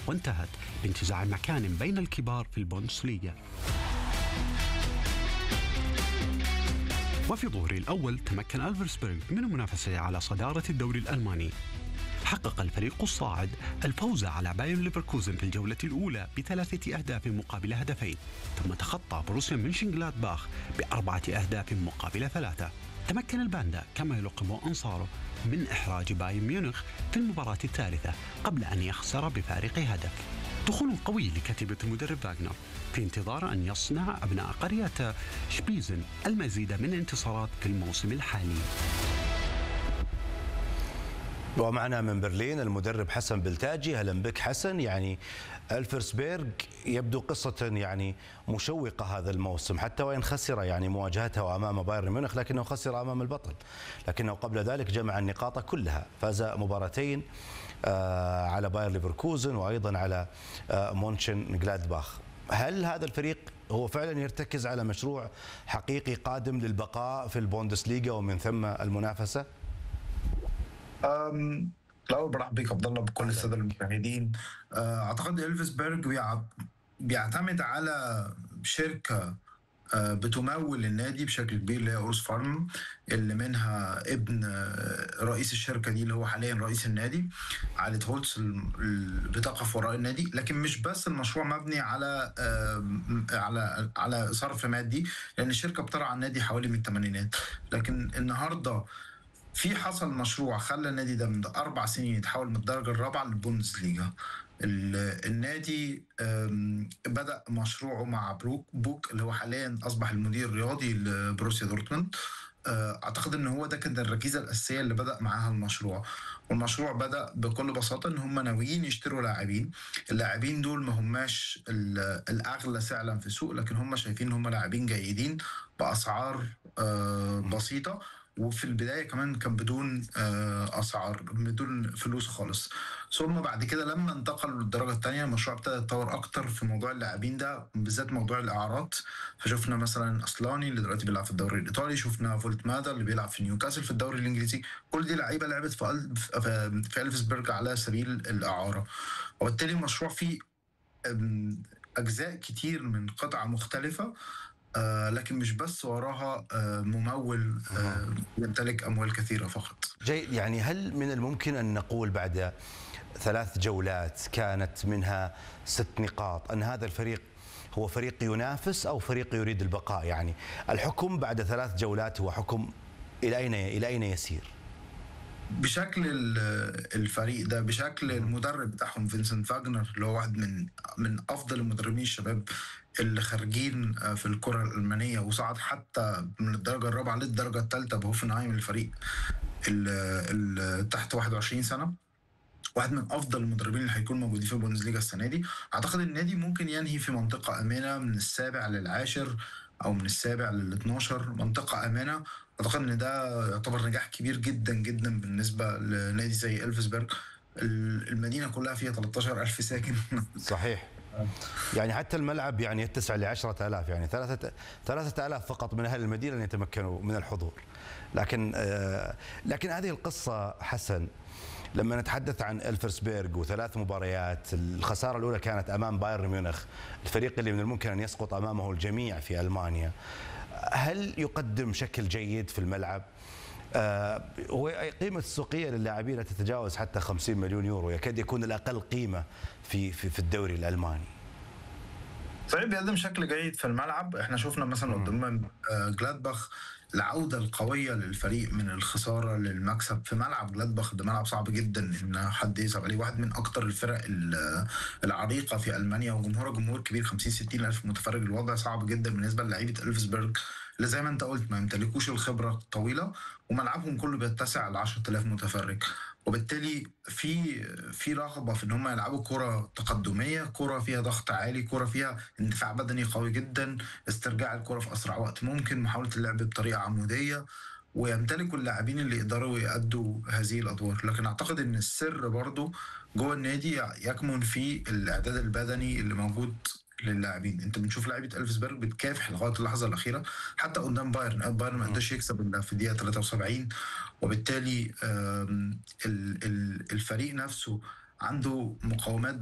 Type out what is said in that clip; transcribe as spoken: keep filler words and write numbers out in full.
وانتهت بانتزاع مكان بين الكبار في البوندسليغا. وفي ظهر الأول تمكن ألفسبرغ من المنافسة على صدارة الدوري الألماني. حقق الفريق الصاعد الفوز على بايرن ليفركوزن في الجولة الأولى بثلاثة أهداف مقابل هدفين، ثم تخطى بروسيا مونشنغلادباخ بأربعة أهداف مقابل ثلاثة. تمكن الباندا كما يلقب أنصاره من إحراج بايرن ميونخ في المباراة الثالثة قبل أن يخسر بفارق هدف. دخول قوي لكتيبة المدرب فاغنر في انتظار أن يصنع أبناء قرية شبيزن المزيد من انتصارات في الموسم الحالي. ومعنا من برلين المدرب حسن بلتاجي. هلا بك حسن. يعني ألفسبرغ يبدو قصة يعني مشوقة هذا الموسم، حتى وإن خسر يعني مواجهته أمام بايرن ميونخ، لكنه خسر أمام البطل، لكنه قبل ذلك جمع النقاط كلها، فاز مباراتين على بايرن ليفركوزن وأيضا على مونشن جلادباخ. هل هذا الفريق هو فعلا يرتكز على مشروع حقيقي قادم للبقاء في البوندسليغا ومن ثم المنافسة؟ أم الأول برحب بك عبد الله بكل السادة المشاهدين. أعتقد ألفسبرغ بيعتمد على شركة بتمول النادي بشكل كبير اللي هي أورس فارم، اللي منها ابن رئيس الشركة دي اللي هو حاليا رئيس النادي عائلة هولتس بتقف وراء النادي. لكن مش بس المشروع مبني على على على صرف مادي، لأن الشركة بترعى النادي حوالي من الثمانينات، لكن النهارده في حصل مشروع خلى النادي ده من أربع سنين يتحول من الدرجة الرابعة للبوندسليغا. النادي بدأ مشروعه مع بروك بوك اللي هو حاليا أصبح المدير الرياضي لبروسيا دورتموند. أعتقد أن هو ده كان الركيزة الأساسية اللي بدأ معاها المشروع. والمشروع بدأ بكل بساطة أن هم ناويين يشتروا لاعبين. اللاعبين دول ما هماش الأغلى سعرا في السوق، لكن هم شايفين هم لاعبين جيدين بأسعار بسيطة، وفي البداية كمان كان بدون أسعار، بدون فلوس خالص. ثم بعد كده لما انتقلوا للدرجة الثانية المشروع ابتدى يتطور أكتر في موضوع اللاعبين ده، بالذات موضوع الإعارات. فشوفنا مثلا أصلاني اللي دلوقتي بيلعب في الدوري الإيطالي، شوفنا فولت مادا اللي بيلعب في نيوكاسل في الدوري الإنجليزي. كل دي لعيبة لعبت في في ألفسبرغ على سبيل الإعارة، وبالتالي المشروع فيه أجزاء كتير من قطع مختلفة، آه لكن مش بس وراها آه ممول آه يمتلك أموال كثيرة فقط. جيد. يعني هل من الممكن أن نقول بعد ثلاث جولات كانت منها ست نقاط أن هذا الفريق هو فريق ينافس أو فريق يريد البقاء؟ يعني الحكم بعد ثلاث جولات هو حكم إلى أين إلى أين يسير؟ بشكل الفريق ده، بشكل المدرب بتاعهم فينسنت فاغنر اللي هو واحد من من افضل المدربين الشباب اللي خارجين في الكرة الألمانية، وصعد حتى من الدرجة الرابعة للدرجة الثالثة بهوفنهايم الفريق اللي تحت واحد وعشرين سنة. واحد من افضل المدربين اللي هيكون موجودين في البوندسليغا السنة دي. اعتقد النادي ممكن ينهي في منطقة آمنة من السابع للعاشر او من السابع للاثناشر، منطقة آمنة. اعتقد ان ده يعتبر نجاح كبير جدا جدا بالنسبة لنادي زي ألفسبرغ. المدينة كلها فيها ثلاثة عشر ألف ساكن. صحيح. يعني حتى الملعب يعني يتسع لعشرة آلاف، يعني ثلاثة ثلاثة آلاف فقط من أهل المدينة يتمكنوا من الحضور. لكن آه لكن هذه القصة حسن، لما نتحدث عن ألفسبرغ وثلاث مباريات، الخسارة الأولى كانت أمام بايرن ميونخ، الفريق اللي من الممكن أن يسقط أمامه الجميع في ألمانيا. هل يقدم شكل جيد في الملعب؟ آه وقيمة السوقية للاعبين لا تتجاوز حتى خمسين مليون يورو، يكاد يكون الأقل قيمة في في, في الدوري الألماني. صحيح بيقدم شكل جيد في الملعب. احنا شفنا مثلا قدام جلادباخ العودة القوية للفريق من الخسارة للمكسب في ملعب جلادباخ. ده ملعب صعب جدا ان حد يصعب عليه، واحد من اكتر الفرق العريقة في ألمانيا، وجمهورها جمهور كبير خمسين ستين ألف متفرج. الوضع صعب جدا بالنسبة للاعيبة ألفسبرغ اللي زي ما انت قلت ما يمتلكوش الخبرة الطويلة، وملعبهم كله بيتسع ل عشرة آلاف متفرج. وبالتالي في في رغبة في ان هم يلعبوا كرة تقدمية، كرة فيها ضغط عالي، كرة فيها اندفاع بدني قوي جدا، استرجاع الكرة في اسرع وقت ممكن، محاولة اللعب بطريقة عمودية، ويمتلكوا اللاعبين اللي يقدروا يأدوا هذه الادوار. لكن اعتقد ان السر برضو جوه النادي يكمن في الاعداد البدني اللي موجود للاعبين. انت بنشوف لعيبه ألفسبرغ بتكافح لغايه اللحظه الاخيره، حتى قدام بايرن بايرن ما قدرش يكسب الا في الدقيقه ثلاثة وسبعين. وبالتالي الفريق نفسه عنده مقاومات